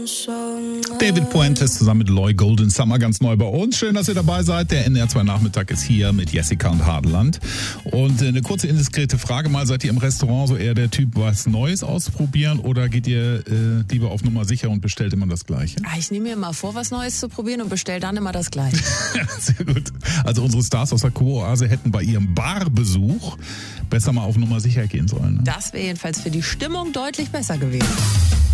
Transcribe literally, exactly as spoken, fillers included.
David Puentes zusammen mit Loy Golden Summer ganz neu bei uns. Schön, dass ihr dabei seid. Der N D R zwei Nachmittag ist hier mit Jessica und Hadeland. Und eine kurze indiskrete Frage mal. Seid ihr im Restaurant so eher der Typ, was Neues auszuprobieren oder geht ihr äh, lieber auf Nummer sicher und bestellt immer das Gleiche? Ah, ich nehme mir immer vor, was Neues zu probieren und bestelle dann immer das Gleiche. Sehr gut. Also unsere Stars aus der Co-Oase hätten bei ihrem Barbesuch besser mal auf Nummer sicher gehen sollen. Ne? Das wäre jedenfalls für die Stimmung deutlich besser gewesen.